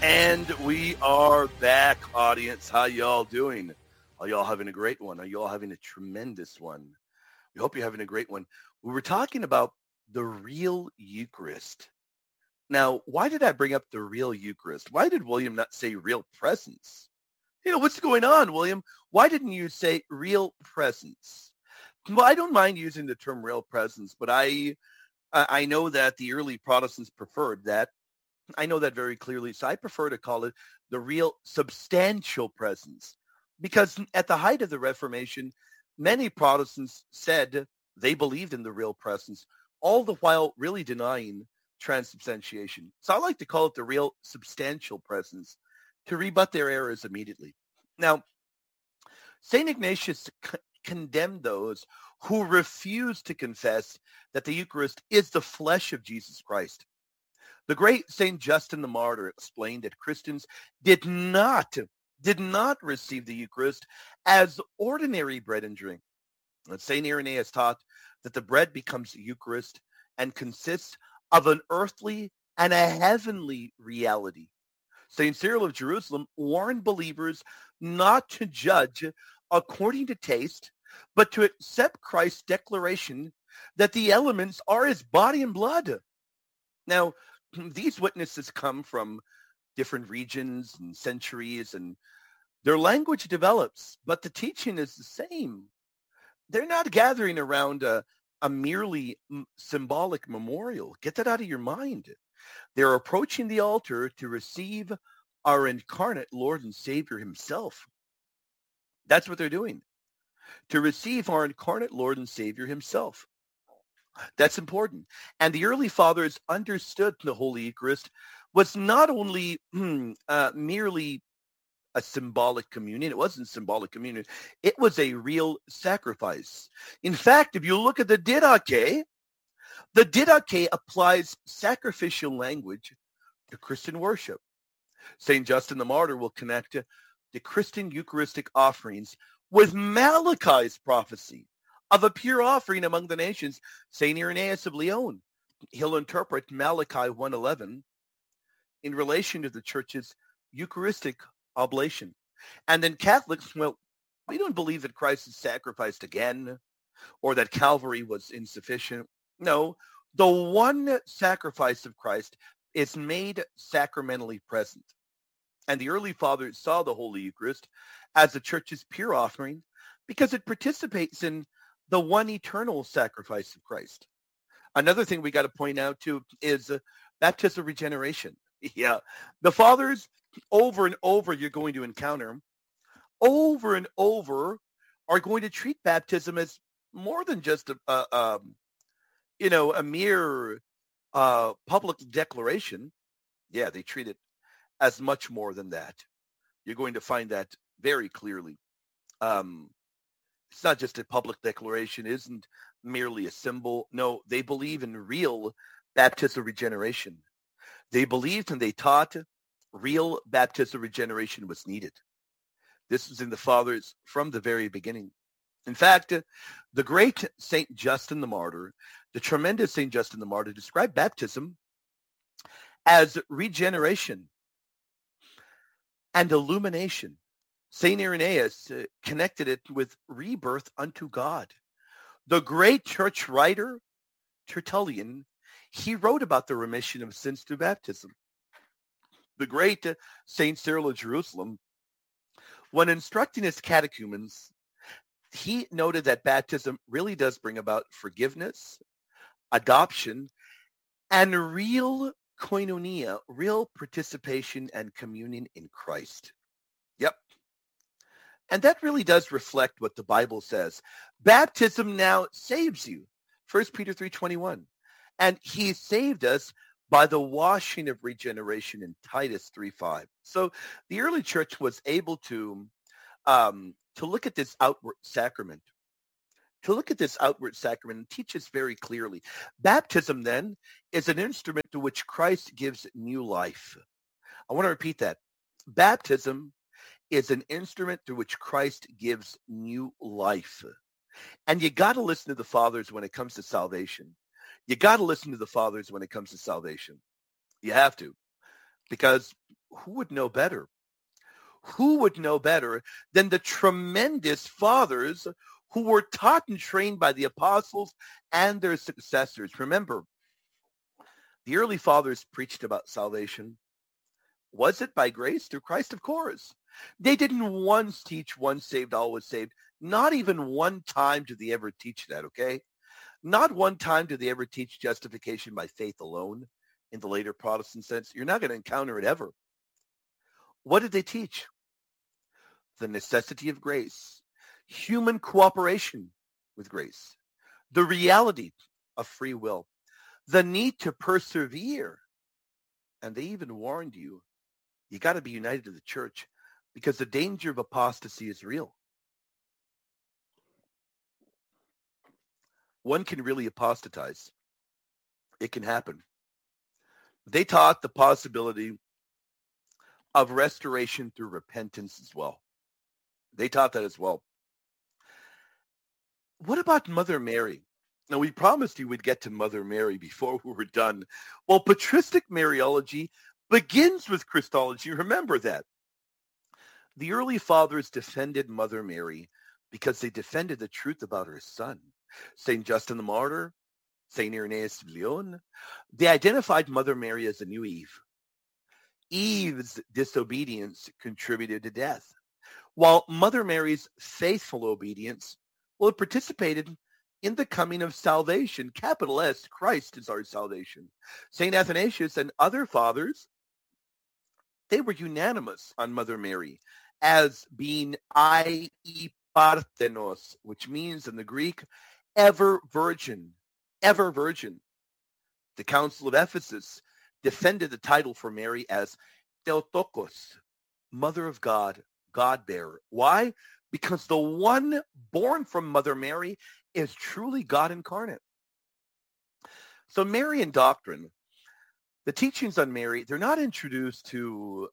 And we are back, audience. How y'all doing? Are y'all having a great one? Are y'all having a tremendous one? We hope you're having a great one. We were talking about the real Eucharist. Now, why did I bring up the real Eucharist? Why did William not say real presence? What's going on, William? Why didn't you say real presence? Well, I don't mind using the term real presence, but I know that the early Protestants preferred that. I know that very clearly. So I prefer to call it the real substantial presence because at the height of the Reformation, many Protestants said they believed in the real presence, all the while really denying transubstantiation. So I like to call it the real substantial presence to rebut their errors immediately. Now, St. Ignatius condemned those who refuse to confess that the Eucharist is the flesh of Jesus Christ. The great St. Justin the Martyr explained that Christians did not receive the Eucharist as ordinary bread and drink. And St. Irenaeus taught that the bread becomes the Eucharist and consists of an earthly and a heavenly reality. St. Cyril of Jerusalem warned believers not to judge according to taste, but to accept Christ's declaration that the elements are his body and blood. Now, these witnesses come from different regions and centuries, and their language develops, but the teaching is the same. They're not gathering around a merely symbolic memorial. Get that out of your mind. They're approaching the altar to receive our incarnate Lord and Savior himself. That's what they're doing, to receive our incarnate Lord and Savior himself. That's important. And the early fathers understood the Holy Eucharist was not only merely a symbolic communion. It wasn't symbolic communion. It was a real sacrifice. In fact, if you look at the Didache applies sacrificial language to Christian worship. St. Justin the Martyr will connect the Christian Eucharistic offerings with Malachi's prophecy of a pure offering among the nations. St. Irenaeus of Lyon, he'll interpret Malachi 1:11 in relation to the church's Eucharistic oblation. And then Catholics, well, we don't believe that Christ is sacrificed again or that Calvary was insufficient. No, the one sacrifice of Christ is made sacramentally present. And the early fathers saw the Holy Eucharist as the church's pure offering because it participates in the one eternal sacrifice of Christ. Another thing we got to point out too is baptismal regeneration. Yeah, the fathers over and over you're going to encounter over and over are going to treat baptism as more than just a mere public declaration. Yeah, they treat it as much more than that. You're going to find that very clearly. It's not just a public declaration, it isn't merely a symbol. No, they believe in real baptismal regeneration. They believed and they taught real baptismal regeneration was needed. This was in the fathers from the very beginning. In fact, the great St. Justin the Martyr, the tremendous St. Justin the Martyr, described baptism as regeneration and illumination. St. Irenaeus connected it with rebirth unto God. The great church writer, Tertullian, he wrote about the remission of sins through baptism. The great St. Cyril of Jerusalem, when instructing his catechumens, he noted that baptism really does bring about forgiveness, adoption, and real koinonia, real participation and communion in Christ. Yep. And that really does reflect what the Bible says. Baptism now saves you. 1 Peter 3:21. And he saved us by the washing of regeneration in Titus 3:5. So the early church was able to look at this outward sacrament, and teach us very clearly. Baptism then is an instrument to which Christ gives new life. I want to repeat that. Baptism is an instrument through which Christ gives new life. And you got to listen to the fathers when it comes to salvation. You got to listen to the fathers when it comes to salvation. You have to. Because who would know better? Who would know better than the tremendous fathers who were taught and trained by the apostles and their successors? Remember, the early fathers preached about salvation. Was it by grace through Christ? Of course. They didn't once teach once saved, always saved. Not even one time did they ever teach that, okay? Not one time did they ever teach justification by faith alone in the later Protestant sense. You're not going to encounter it ever. What did they teach? The necessity of grace, human cooperation with grace, the reality of free will, the need to persevere. And they even warned you got to be united to the church because the danger of apostasy is real. One can really apostatize. It can happen. They taught the possibility of restoration through repentance as well. They taught that as well. What about Mother Mary? Now, we promised you we'd get to Mother Mary before we were done. Well, patristic Mariology begins with Christology. Remember that. The early fathers defended Mother Mary because they defended the truth about her son. St. Justin the Martyr, St. Irenaeus of Lyon, they identified Mother Mary as a new Eve. Eve's disobedience contributed to death, while Mother Mary's faithful obedience, well, it participated in the coming of salvation. Capital S, Christ is our salvation. St. Athanasius and other fathers, they were unanimous on Mother Mary as being Parthenos, which means in the Greek, ever virgin, ever virgin. The Council of Ephesus defended the title for Mary as Theotokos, Mother of God, God-bearer. Why? Because the one born from Mother Mary is truly God incarnate. So Marian doctrine, the teachings on Mary, they're not introduced to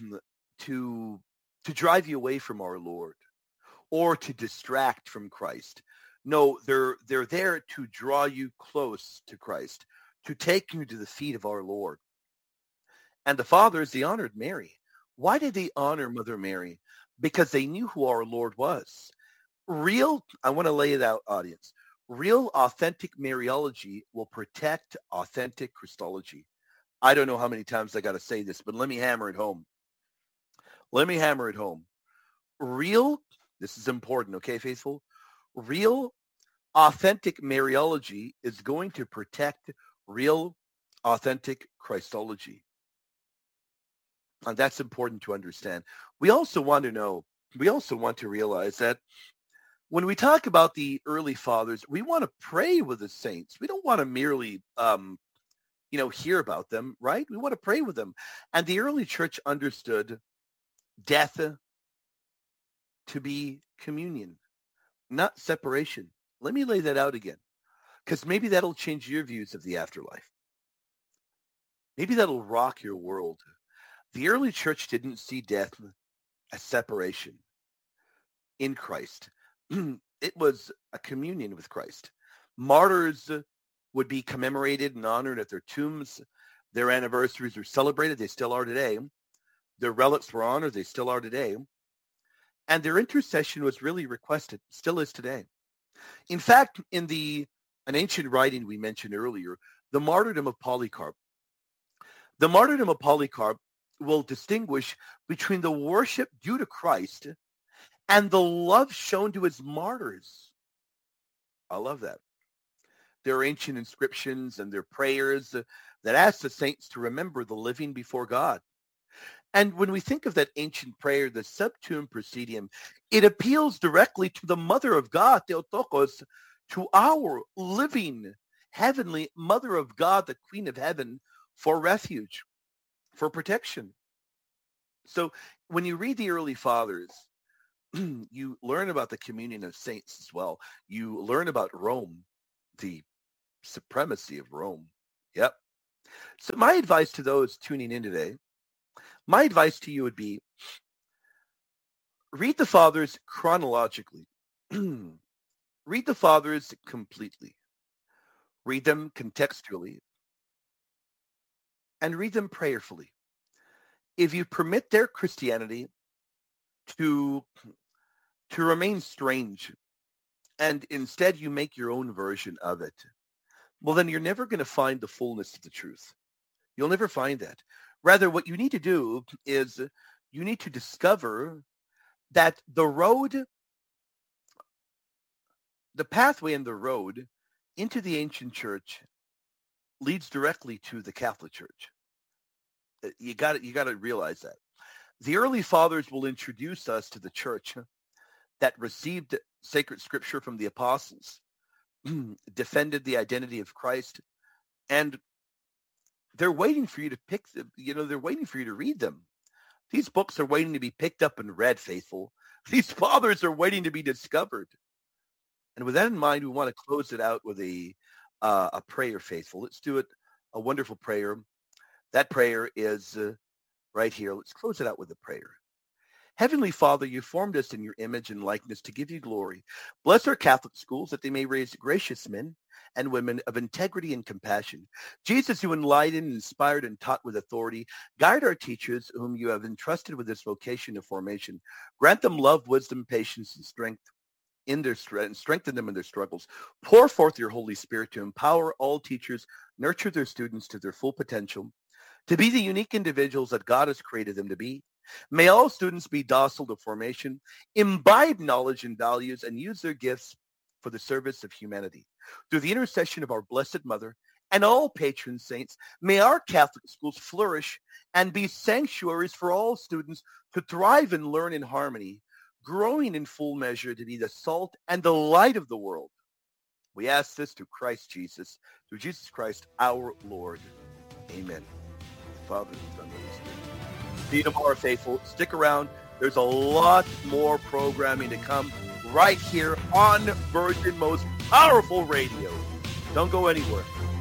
drive you away from our Lord or to distract from Christ. No, they're there to draw you close to Christ, to take you to the feet of our Lord. And the fathers, they honored Mary. Why did they honor Mother Mary? Because they knew who our Lord was. I want to lay it out, audience. Real, authentic Mariology will protect authentic Christology. I don't know how many times I got to say this, but let me hammer it home. Real, this is important, okay, faithful? Real, authentic Mariology is going to protect real, authentic Christology. And that's important to understand. We also want to realize that when we talk about the early fathers, we want to pray with the saints. We don't want to merely, hear about them, right? We want to pray with them. And the early church understood death to be communion, not separation. Let me lay that out again, because maybe that'll change your views of the afterlife. Maybe that'll rock your world. The early church didn't see death as separation in Christ. It was a communion with Christ. Martyrs would be commemorated and honored at their tombs. Their anniversaries were celebrated. They still are today. Their relics were honored. They still are today. And their intercession was really requested, still is today. In fact, in an ancient writing we mentioned earlier, the martyrdom of Polycarp. The martyrdom of Polycarp will distinguish between the worship due to Christ and the love shown to his martyrs. I love that. There are ancient inscriptions and their prayers that ask the saints to remember the living before God. And when we think of that ancient prayer, the Sub Tuum Praesidium, it appeals directly to the Mother of God, Theotokos, to our living heavenly Mother of God, the Queen of Heaven, for refuge, for protection. So when you read the early fathers, you learn about the communion of saints as well. You learn about Rome, the supremacy of Rome. Yep. So my advice to those tuning in today, my advice to you would be read the fathers chronologically. Read the fathers completely. Read them contextually. And read them prayerfully. if you permit their Christianity to remain strange and instead you make your own version of it, well, then you're never going to find the fullness of the truth. You'll never find that. Rather, what you need to do is you need to discover that the pathway and the road into the ancient church leads directly to the Catholic Church. You got to realize that. The early fathers will introduce us to the church that received sacred scripture from the apostles, defended the identity of Christ, and they're waiting for you to they're waiting for you to read them. These books are waiting to be picked up and read, faithful. These fathers are waiting to be discovered. And with that in mind, we want to close it out with a prayer, faithful. Let's do it, a wonderful prayer. That prayer is right here. Let's close it out with a prayer. Heavenly Father, you formed us in your image and likeness to give you glory. Bless our Catholic schools that they may raise gracious men and women of integrity and compassion. Jesus, you enlightened, inspired, and taught with authority. Guide our teachers whom you have entrusted with this vocation of formation. Grant them love, wisdom, patience, and strength and strengthen them in their struggles. Pour forth your Holy Spirit to empower all teachers, nurture their students to their full potential, to be the unique individuals that God has created them to be. May all students be docile to formation, imbibe knowledge and values, and use their gifts for the service of humanity. Through the intercession of our Blessed Mother and all patron saints, may our Catholic schools flourish and be sanctuaries for all students to thrive and learn in harmony, growing in full measure to be the salt and the light of the world. We ask this through Christ Jesus, through Jesus Christ our Lord. Amen. Father, and Son, and Holy Spirit. See you tomorrow, faithful. Stick around. There's a lot more programming to come right here on Virgin Most Powerful Radio. Don't go anywhere.